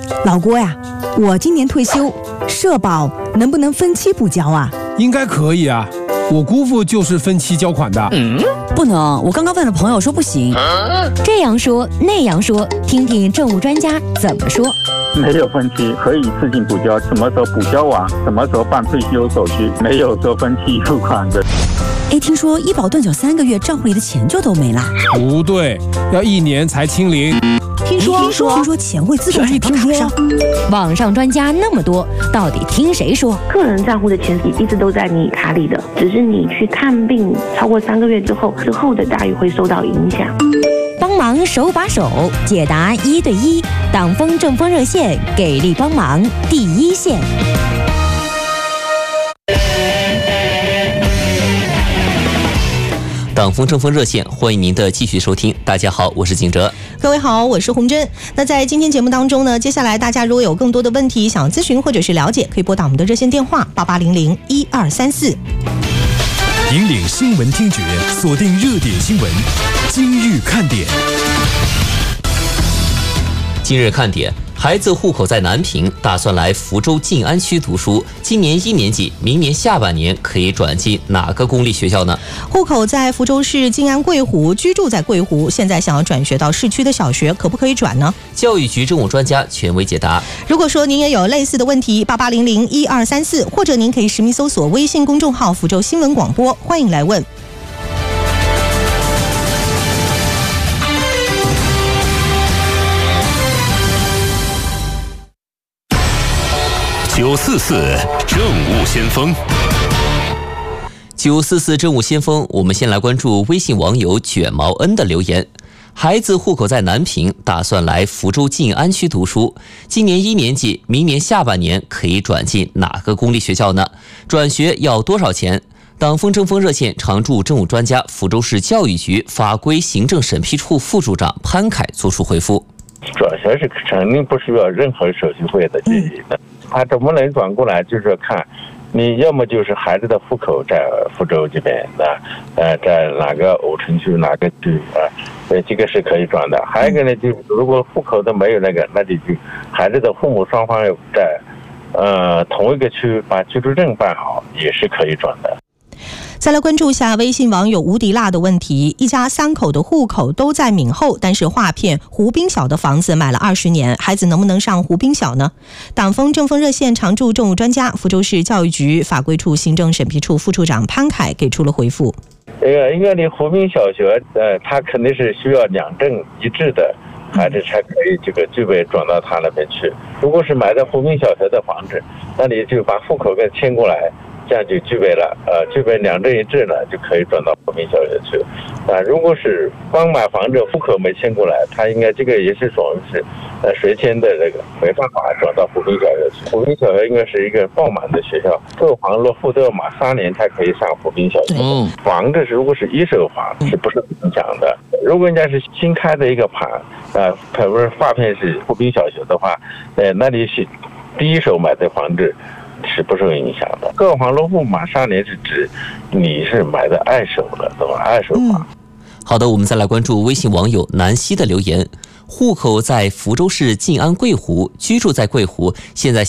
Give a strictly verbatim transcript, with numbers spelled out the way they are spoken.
老郭呀，我今年退休，社保能不能分期补交啊？ 应该可以啊，我姑父就是分期交款的。 嗯，不能，我刚刚问了朋友说不行。 这样说那样说，听听政务专家怎么说。 没有分期，可以自行补交，什么时候补交完，什么时候办退休手续，没有说分期付款的。 哎，听说医保断缴三个月，账户里的钱就都没了。 不对，要一年才清零。 听说听说听说钱会自动转到卡上。 网上专家那么多，到底听谁说？ 个人账户的钱一直都在你卡里的，只是你去看病超过三个月之后，之后的待遇会受到影响。 帮忙手把手解答一对一，党风政风热线给力帮忙第一线。 党风政风热线，欢迎您的继续收听。大家好，我是景哲。 各位好，我是洪真。那在今天节目当中呢，接下来大家如果有更多的问题想咨询或者是了解，可以拨打我们的热线电话八八零零一二三四。 引领新闻听觉，锁定热点新闻，今日看点。 今日看点，孩子户口在南平，打算来福州静安区读书。今年一年级，明年下半年可以转进哪个公立学校呢？ 户口在福州市静安桂湖，居住在桂湖，现在想要转学到市区的小学，可不可以转呢？ 教育局政务专家权威解答。 如果说您也有类似的问题，八八零零一二三四，或者您可以实名搜索微信公众号福州新闻广播，欢迎来问。 九四四政务先锋， 九四四政务先锋，我们先来关注微信网友卷毛恩的留言。孩子户口在南平，打算来福州静安区读书。今年一年级，明年下半年可以转进哪个公立学校呢？转学要多少钱？党风政风热线常驻政务专家、福州市教育局法规行政审批处副处长潘凯作出回复。 转学是肯定不需要任何手续费的经营的，他怎么能转过来？就是看，你要么就是孩子的户口在福州这边的，呃，在哪个莦城区哪个区啊，呃，这个是可以转的。还有一个呢，就如果户口都没有那个，那就就孩子的父母双方在呃同一个区把居住证办好，也是可以转的。 再来关注一下微信网友吴迪辣的问题，一家三口的户口都在闽后，但是划片湖滨小的房子买了二十年，孩子能不能上湖滨小呢？党风政风热线常驻政务专家、福州市教育局法规处行政审批处副处长潘凯给出了回复。 这个因为你湖滨小学，呃，它肯定是需要两证一致的孩子才可以这个具备转到他那边去。如果是买的湖滨小学的房子，那你就把户口给迁过来。这样就具备了，呃，具备两证一致呢，就可以转到湖滨小学去。啊，如果是光买房子户口没迁过来，他应该这个也是属于是，呃，随迁的这个没办法转到湖滨小学去。湖滨小学应该是一个爆满的学校，购房落户都要满三年才可以上湖滨小学。嗯，房子如果是一手房是不受影响的。如果人家是新开的一个盘，啊，比如说划片是湖滨小学的话，呃，那你是第一手买的房子。是不受影响的。购房落户满三年是指你是买的二手的，对吧？二手房。 嗯、好的，我们再来关注微信网友南希的留言：户口在福州市静安桂湖，居住在桂湖，现在